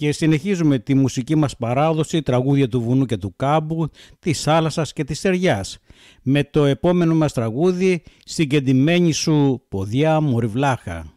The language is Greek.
Και συνεχίζουμε τη μουσική μας παράδοση, τραγούδια του βουνού και του κάμπου, της θάλασσας και της στεριάς. Με το επόμενο μας τραγούδι, «Στην κεντυμένη σου ποδιά μωρή βλάχα».